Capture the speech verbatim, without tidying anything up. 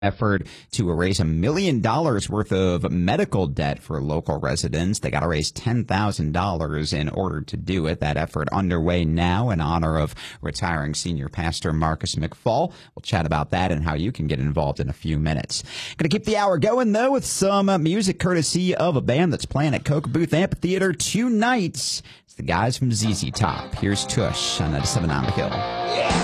effort to erase a million dollars worth of medical debt for local residents. They got to raise ten thousand dollars in order to do it. That effort underway now in honor of retiring senior pastor Marcus McFall. We'll chat about that and how you can get involved in a few minutes. Going to keep the hour going, though, with some uh, music courtesy of a band that's playing at Coke Booth Amphitheater two nights. It's the guys from Z Z Top. Here's Tush on ninety-seven point nine The Hill.